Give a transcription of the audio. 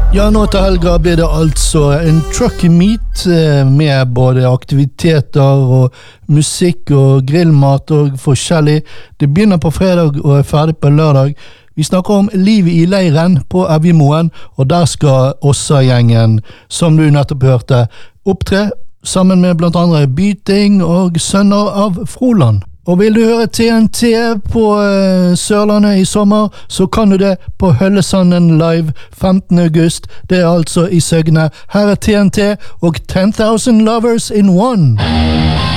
Ja, nå til helga blir det altså en trucker meet med både aktiviteter og musikk og grillmat og forskjellig. Det begynner på fredag og er ferdig på lørdag. Vi snakker om livet i leiren på Evjemoen, og der skal Åsa-gjengen, som du nettopp hørte, opptre sammen med blant andre Byting og Sønner av Froland. Og vil du høre TNT på Sørlandet i sommer, så kan du det på Høllesanden live 15. august. Det er altså i Søgne. Her er TNT og 10,000 Lovers in One.